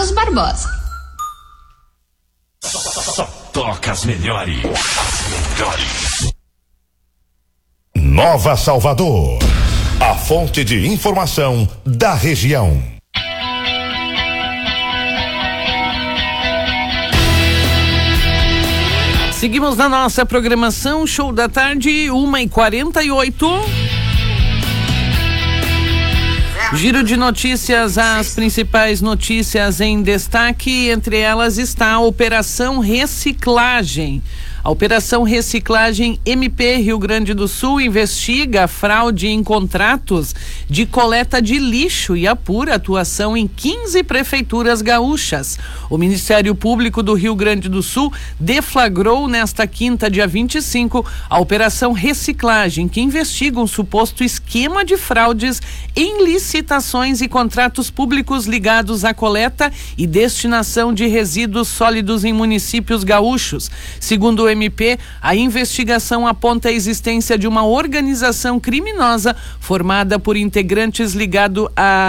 Carlos Barbosa. Só toca as melhores. Nova Salvador, a fonte de informação da região. Seguimos na nossa programação, show da tarde, 1h48. Giro de notícias, as principais notícias em destaque, entre elas está a Operação Reciclagem. A Operação Reciclagem MP Rio Grande do Sul investiga a fraude em contratos de coleta de lixo e apura atuação em 15 prefeituras gaúchas. O Ministério Público do Rio Grande do Sul deflagrou nesta quinta, dia 25, a Operação Reciclagem, que investiga um suposto esquema de fraudes em licitações e contratos públicos ligados à coleta e destinação de resíduos sólidos em municípios gaúchos. Segundo o MP, a investigação aponta a existência de uma organização criminosa formada por integrantes ligados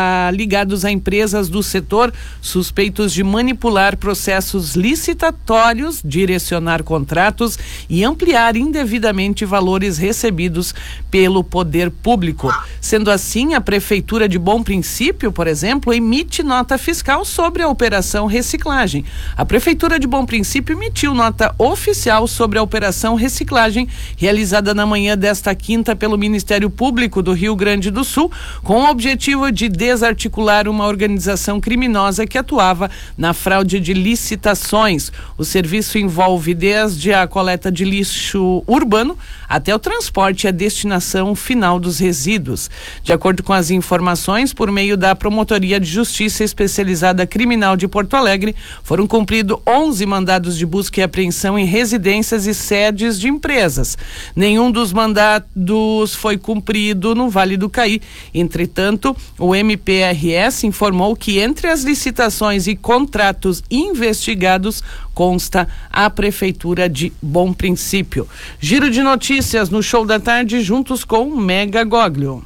a empresas do setor suspeitos de manipular processos licitatórios, direcionar contratos e ampliar indevidamente valores recebidos pelo poder público. Sendo assim, a Prefeitura de Bom Princípio, por exemplo, emite nota fiscal sobre a Operação Reciclagem. A Prefeitura de Bom Princípio emitiu nota oficial sobre a Operação Reciclagem, realizada na manhã desta quinta pelo Ministério Público do Rio Grande do Sul, com o objetivo de desarticular uma organização criminosa que atuava na fraude de licitações. O serviço envolve desde a coleta de lixo urbano até o transporte e a destinação final dos resíduos. De acordo com as informações, por meio da Promotoria de Justiça Especializada Criminal de Porto Alegre, foram cumpridos 11 mandados de busca e apreensão em residências e sedes de empresas. Nenhum dos mandados foi cumprido no Vale do Caí. Entretanto, o MPRS informou que entre as licitações e contratos investigados consta a Prefeitura de Bom Princípio. Giro de notícias no show da tarde juntos com Mega Goglio.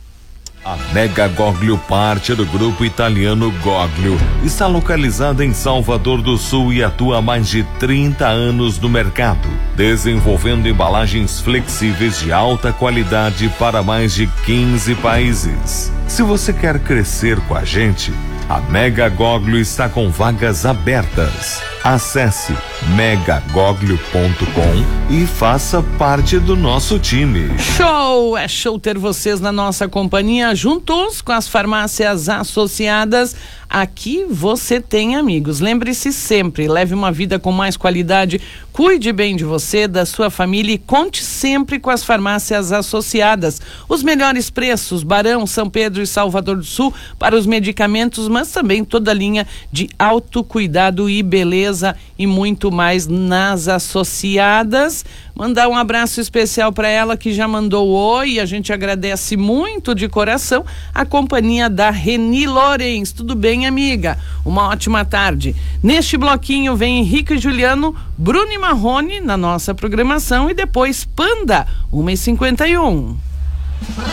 A Mega Goglio, parte do grupo italiano Goglio, está localizada em Salvador do Sul e atua há mais de 30 anos no mercado, desenvolvendo embalagens flexíveis de alta qualidade para mais de 15 países. Se você quer crescer com a gente, a Mega Goglio está com vagas abertas. Acesse megagoglio.com e faça parte do nosso time. Show! É show ter vocês na nossa companhia, juntos com as farmácias associadas. Aqui você tem amigos. Lembre-se sempre, leve uma vida com mais qualidade, cuide bem de você, da sua família e conte sempre com as farmácias associadas. Os melhores preços, Barão, São Pedro e Salvador do Sul para os medicamentos, mas também toda a linha de autocuidado e beleza e muito mais nas associadas. Mandar um abraço especial para ela que já mandou oi, a gente agradece muito de coração a companhia da Reni Lorenz. Tudo bem, amiga? Uma ótima tarde. Neste bloquinho vem Henrique e Juliano, Bruno e Marrone na nossa programação e depois Panda, 1h51.